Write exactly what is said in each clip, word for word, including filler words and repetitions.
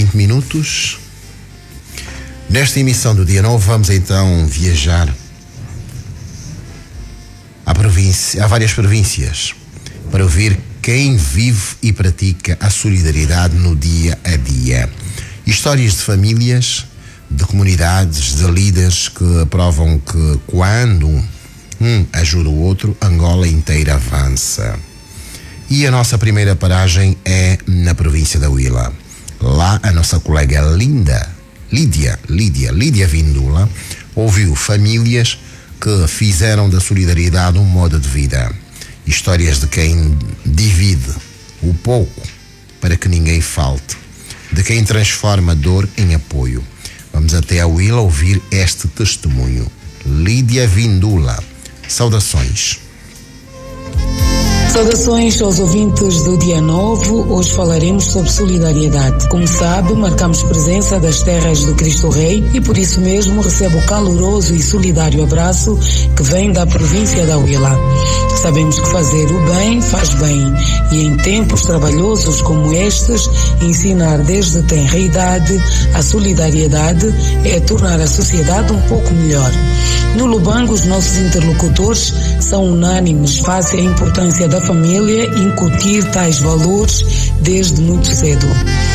vinte minutos. Nesta emissão do dia nove vamos então viajar à província, a várias províncias para ouvir quem vive e pratica a solidariedade no dia a dia. Histórias de famílias, de comunidades, de líderes que provam que quando um ajuda o outro, Angola inteira avança. E a nossa primeira paragem é na província da Huila. Lá a nossa colega linda, Lídia, Lídia, Lídia Vindula, ouviu famílias que fizeram da solidariedade um modo de vida. Histórias de quem divide o pouco para que ninguém falte, de quem transforma dor em apoio. Vamos até a Huila ouvir este testemunho. Lídia Vindula, saudações. Saudações aos ouvintes do Dia nove. Hoje falaremos sobre solidariedade. Como sabe, marcamos presença das terras do Cristo Rei e por isso mesmo recebo o caloroso e solidário abraço que vem da província da Huila. Sabemos que fazer o bem faz bem e em tempos trabalhosos como estes, ensinar desde tenra idade a solidariedade é tornar a sociedade um pouco melhor. No Lubango, os nossos interlocutores são unânimes face à importância da família incutir tais valores desde muito cedo.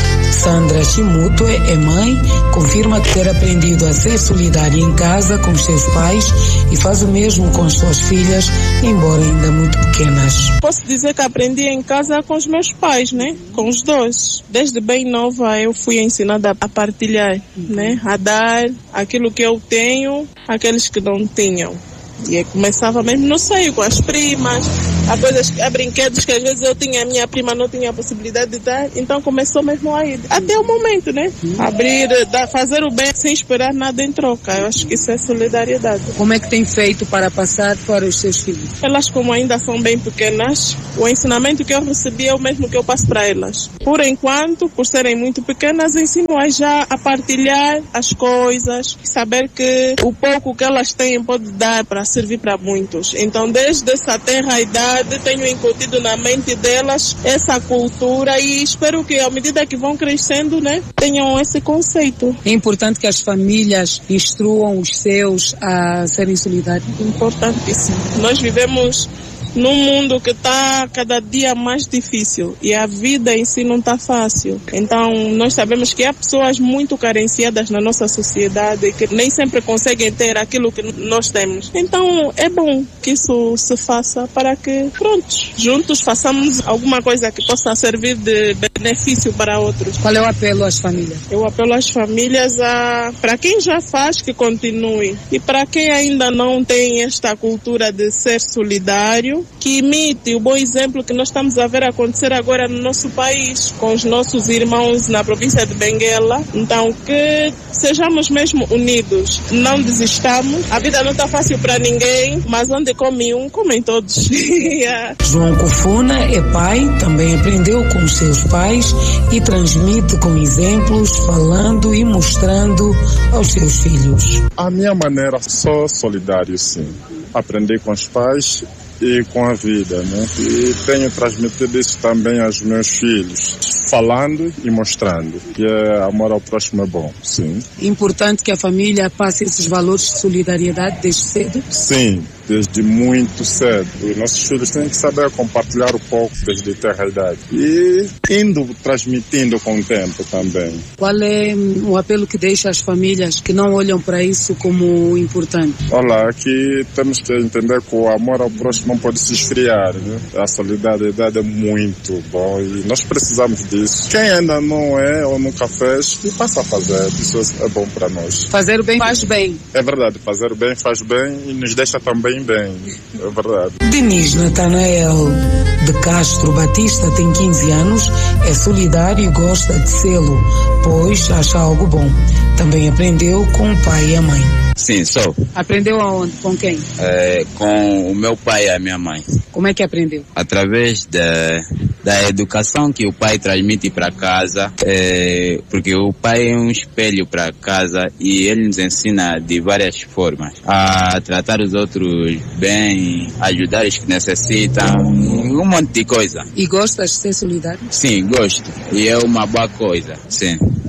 Sandra Chimuto é mãe, confirma ter aprendido a ser solidária em casa com os seus pais e faz o mesmo com as suas filhas, embora ainda muito pequenas. Posso dizer que aprendi em casa com os meus pais, né? Com os dois. Desde bem nova eu fui ensinada a partilhar, né? A dar aquilo que eu tenho àqueles que não tinham. E eu começava mesmo no seio, com as primas, há coisas, há brinquedos que às vezes eu tinha, a minha prima não tinha a possibilidade de dar, então começou mesmo aí, até o momento, né? Abrir, dar, fazer o bem sem esperar nada em troca, eu acho que isso é solidariedade. Como é que tem feito para passar para os seus filhos? Elas, como ainda são bem pequenas, o ensinamento que eu recebi é o mesmo que eu passo para elas. Por enquanto, por serem muito pequenas, ensino-as já a partilhar as coisas, saber que o pouco que elas têm pode dar para servir para muitos. Então, desde essa tenra idade, tenho incutido na mente delas essa cultura e espero que, à medida que vão crescendo, né, tenham esse conceito. É importante que as famílias instruam os seus a serem solidários. Importantíssimo. Nós vivemos num mundo que está cada dia mais difícil e a vida em si não está fácil. Então, nós sabemos que há pessoas muito carenciadas na nossa sociedade que nem sempre conseguem ter aquilo que nós temos. Então, é bom que isso se faça para que, pronto, juntos façamos alguma coisa que possa servir de benefício para outros. Qual é o apelo às famílias? Eu apelo às famílias a, para quem já faz, que continue. E para quem ainda não tem esta cultura de ser solidário, que imite o bom exemplo que nós estamos a ver acontecer agora no nosso país, com os nossos irmãos na província de Benguela. Então, que sejamos mesmo unidos, não desistamos. A vida não está fácil para ninguém, mas onde come um, comem todos. Yeah. João Cofuna é pai, também aprendeu com os seus pais e transmite com exemplos, falando e mostrando aos seus filhos. A minha maneira, sou solidário, sim. Aprendi com os pais e com a vida, né? E tenho transmitido isso também aos meus filhos, falando e mostrando que é, amor ao próximo é bom, sim. Importante que a família passe esses valores de solidariedade desde cedo? Sim, desde muito cedo. Os nossos filhos têm que saber compartilhar um pouco desde terra idade e indo transmitindo com o tempo também. Qual é o apelo que deixa às famílias que não olham para isso como importante? Olha, aqui temos que entender que o amor ao próximo não pode se esfriar, né? A solidariedade é muito bom e nós precisamos disso. Quem ainda não é ou nunca fez, e passa a fazer, isso é bom para nós. Fazer o bem faz bem. É verdade, fazer o bem faz bem e nos deixa também bem, é verdade. Denise Natanael de Castro Batista tem quinze anos, é solidário e gosta de sê-lo, pois acha algo bom. Também aprendeu com o pai e a mãe. Sim, sou. Aprendeu aonde? Com quem? É, com o meu pai e a minha mãe. Como é que aprendeu? Através da, da educação que o pai transmite para casa, é, porque o pai é um espelho para casa e ele nos ensina de várias formas a tratar os outros bem, ajudar os que necessitam, um monte de coisa. E gostas de ser solidário? Sim, gosto. E é uma boa coisa, sim.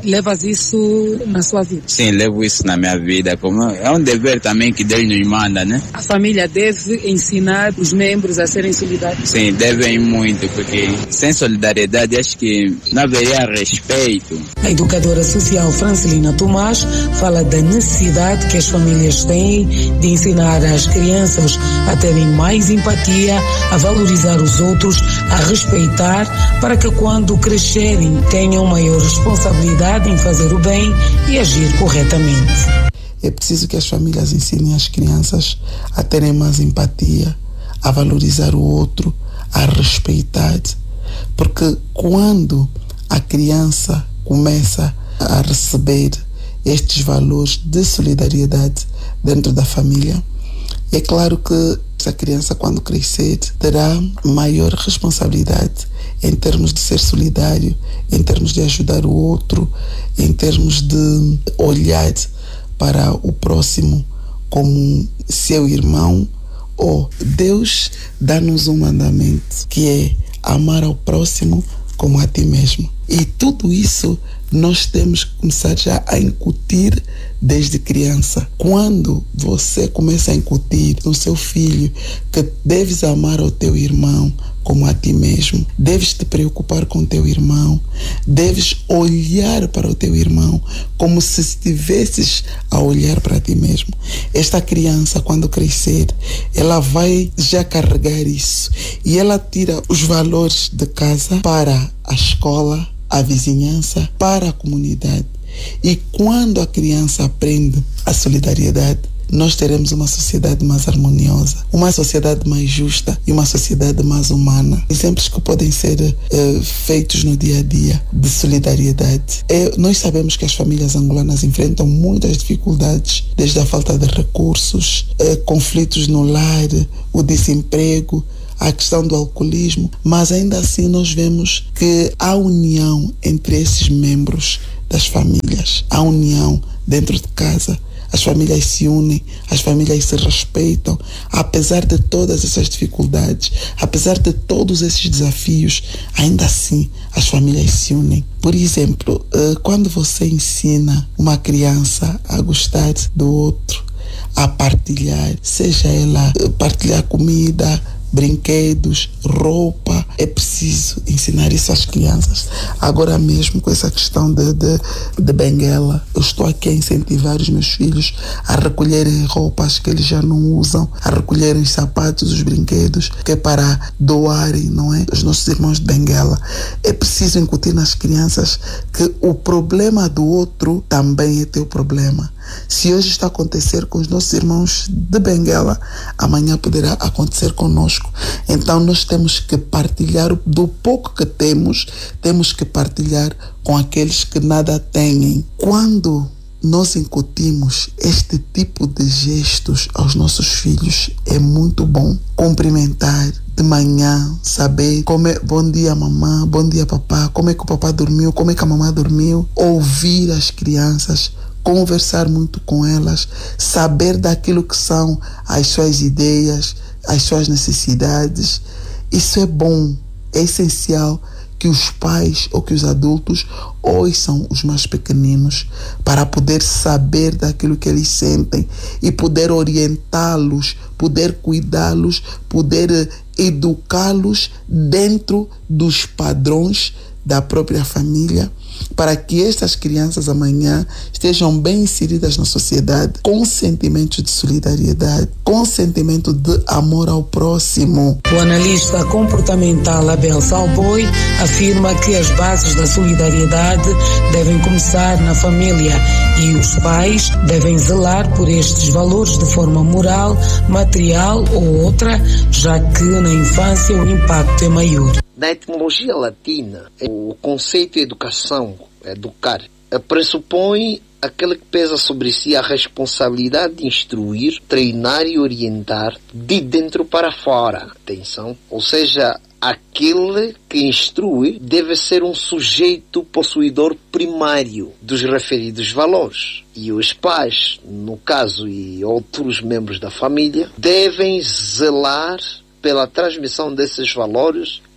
Levas isso na sua vida? Sim, levo isso na minha vida. Como é um dever também que Deus nos manda, né? A família deve ensinar os membros a serem solidários? Sim, devem muito, porque sem solidariedade acho que não haveria respeito. A educadora social Francelina Tomás fala da necessidade que as famílias têm de ensinar as crianças a terem mais empatia, a valorizar os outros, a respeitar, para que quando crescerem tenham maior responsabilidade em fazer o bem e agir corretamente. É preciso que as famílias ensinem as crianças a terem mais empatia, a valorizar o outro, a respeitar. Porque quando a criança começa a receber estes valores de solidariedade dentro da família, é claro que essa criança, quando crescer, terá maior responsabilidade em termos de ser solidário, em termos de ajudar o outro, em termos de olhar para o próximo como seu irmão. Ou Deus dá-nos um mandamento, que é amar ao próximo como a ti mesmo. E tudo isso nós temos que começar já a incutir desde criança. Quando você começa a incutir no seu filho que deves amar ao teu irmão como a ti mesmo, deves te preocupar com o teu irmão, deves olhar para o teu irmão como se estivesses a olhar para ti mesmo. Esta criança, quando crescer, ela vai já carregar isso e ela tira os valores de casa para a escola, a vizinhança, para a comunidade. E quando a criança aprende a solidariedade, nós teremos uma sociedade mais harmoniosa, uma sociedade mais justa e uma sociedade mais humana. Exemplos que podem ser eh, feitos no dia a dia de solidariedade. É, nós sabemos que as famílias angolanas enfrentam muitas dificuldades, desde a falta de recursos, eh, conflitos no lar, o desemprego, a questão do alcoolismo, mas ainda assim nós vemos que há união entre esses membros das famílias, há união dentro de casa. As famílias se unem, as famílias se respeitam, apesar de todas essas dificuldades, apesar de todos esses desafios, ainda assim as famílias se unem. Por exemplo, quando você ensina uma criança a gostar do outro, a partilhar, seja ela partilhar comida, brinquedos, roupa, é preciso ensinar isso às crianças. Agora mesmo, com essa questão de, de, de Benguela, eu estou aqui a incentivar os meus filhos a recolherem roupas que eles já não usam, a recolherem os sapatos, os brinquedos, que é para doarem, não é? Os nossos irmãos de Benguela. É preciso incutir nas crianças que o problema do outro também é teu problema. Se hoje está a acontecer com os nossos irmãos de Benguela, amanhã poderá acontecer conosco. Então nós temos que partilhar do pouco que temos, temos que partilhar com aqueles que nada têm. Quando nós incutimos este tipo de gestos aos nossos filhos, é muito bom. Cumprimentar de manhã, saber como é, bom dia mamãe, bom dia papá, como é que o papá dormiu, como é que a mamãe dormiu. Ouvir as crianças, conversar muito com elas, saber daquilo que são as suas ideias, as suas necessidades. Isso é bom, é essencial que os pais ou que os adultos ouçam os mais pequeninos para poder saber daquilo que eles sentem e poder orientá-los, poder cuidá-los, poder educá-los dentro dos padrões da própria família, para que estas crianças amanhã estejam bem inseridas na sociedade, com sentimento de solidariedade, com sentimento de amor ao próximo. O analista comportamental Abel Salboi afirma que as bases da solidariedade devem começar na família e os pais devem zelar por estes valores de forma moral, material ou outra, já que na infância o impacto é maior. Na etimologia latina, o conceito de educação, educar, pressupõe aquele que pesa sobre si a responsabilidade de instruir, treinar e orientar de dentro para fora. Atenção, ou seja, aquele que instrui deve ser um sujeito possuidor primário dos referidos valores. E os pais, no caso, e outros membros da família, devem zelar pela transmissão desses valores,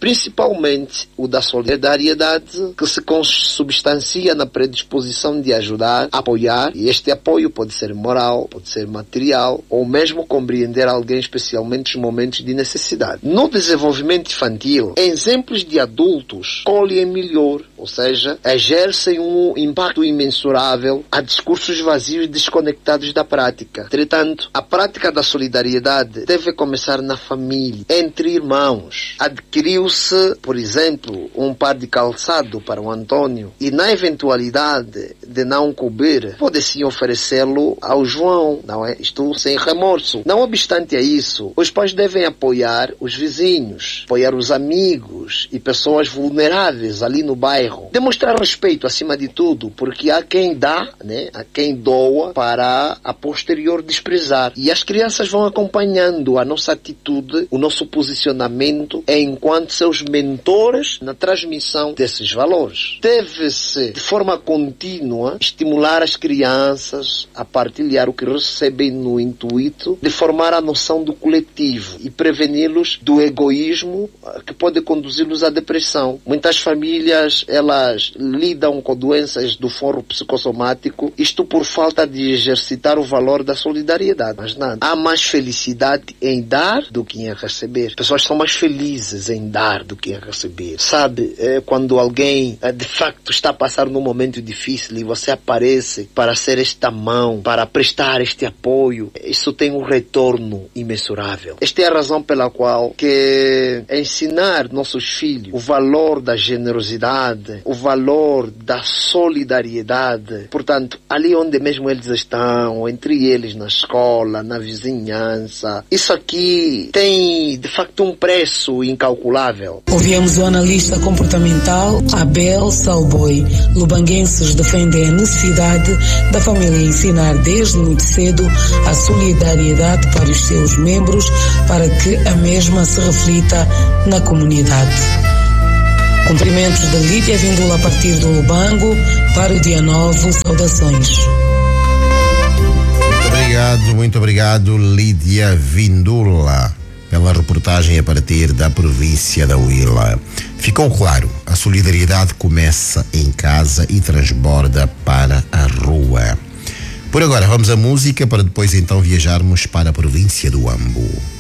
principalmente o da solidariedade, que se consubstancia na predisposição de ajudar, apoiar, e este apoio pode ser moral, pode ser material, ou mesmo compreender alguém, especialmente nos momentos de necessidade. No desenvolvimento infantil, exemplos de adultos colhem melhor, ou seja, exercem um impacto imensurável a discursos vazios e desconectados da prática. Entretanto, a prática da solidariedade deve começar na família, entre irmãos. Adquiriu-se, por exemplo, um par de calçado para o Antônio e, na eventualidade de não couber, pode-se oferecê-lo ao João, não é? Isto sem remorso. Não obstante a isso, os pais devem apoiar os vizinhos, apoiar os amigos e pessoas vulneráveis ali no bairro. Demonstrar respeito acima de tudo, porque há quem dá, né? Há quem doa para a posterior desprezar. E as crianças vão acompanhando a nossa atitude, o nosso posicionamento enquanto seus mentores na transmissão desses valores. Deve-se, de forma contínua, estimular as crianças a partilhar o que recebem no intuito de formar a noção do coletivo e preveni-los do egoísmo que pode conduzi-los à depressão. Muitas famílias, elas lidam com doenças do foro psicossomático, isto por falta de exercitar o valor da solidariedade. Mas nada. Há mais felicidade em dar do que em receber. As pessoas são mais felizes em dar do que em receber. Sabe, é quando alguém é, de facto está a passar num momento difícil e você aparece para ser esta mão, para prestar este apoio, isso tem um retorno imensurável. Esta é a razão pela qual que ensinar nossos filhos o valor da generosidade, o valor da solidariedade, portanto, ali onde mesmo eles estão, entre eles na escola, na vizinhança, isso aqui tem de facto um preço incalculável. Ouvimos o analista comportamental Abel Salboi. Lubanguenses defendem a necessidade da família ensinar desde muito cedo a solidariedade para os seus membros, para que a mesma se reflita na comunidade. Cumprimentos de Lídia Vindula a partir do Lubango para o Dia Novo. Saudações. Muito obrigado, muito obrigado, Lídia Vindula, pela reportagem a partir da província da Huila. Ficou claro, a solidariedade começa em casa e transborda para a rua. Por agora, vamos à música para depois então viajarmos para a província do Ambo.